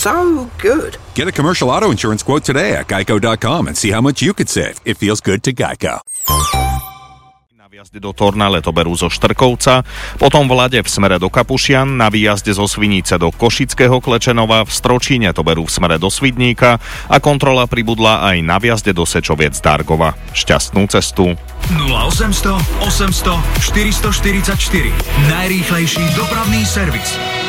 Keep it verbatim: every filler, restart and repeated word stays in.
so good. Get a commercial auto insurance quote today at geico dot com and see how much you could save. It feels good to Geico. Na výjazde do Torna leto berú zo Štrkovca, potom v Lade v smere do Kapušian, na výjazde zo Svinice do Košického Klečenova, v Stročíne to berú v smere do Svidníka a kontrola pribudla aj na výjazde do Sečoviec Dargova. Šťastnú cestu. nula osemsto osemsto štyristoštyridsaťštyri. Najrýchlejší dopravný servis.